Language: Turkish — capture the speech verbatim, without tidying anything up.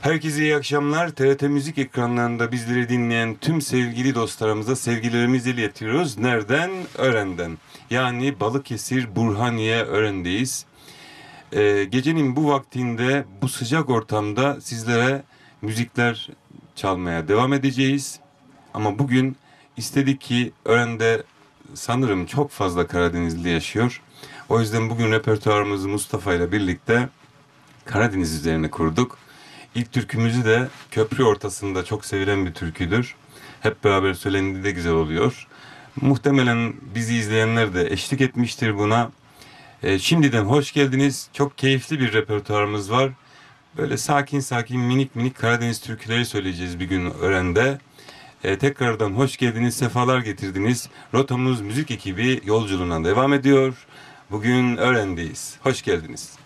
Herkese iyi akşamlar. T R T Müzik ekranlarında bizleri dinleyen tüm sevgili dostlarımıza sevgilerimizi iletiyoruz. Nereden? Ören'den. Yani Balıkesir, Burhaniye, Ören'deyiz. Ee, gecenin bu vaktinde, bu sıcak ortamda sizlere müzikler çalmaya devam edeceğiz. Ama bugün istedik ki Ören'de sanırım çok fazla Karadenizli yaşıyor. O yüzden bugün repertuarımızı Mustafa ile birlikte Karadeniz üzerine kurduk. İlk türkümüzü de köprü ortasında çok sevilen bir türküdür. Hep beraber söylendiği de güzel oluyor. Muhtemelen bizi izleyenler de eşlik etmiştir buna. E, şimdiden hoş geldiniz. Çok keyifli bir repertuarımız var. Böyle sakin sakin minik minik Karadeniz türküleri söyleyeceğiz bir gün Ören'de. E, tekrardan hoş geldiniz, sefalar getirdiniz. Rotamız Müzik ekibi yolculuğuna devam ediyor. Bugün Ören'deyiz. Hoş geldiniz.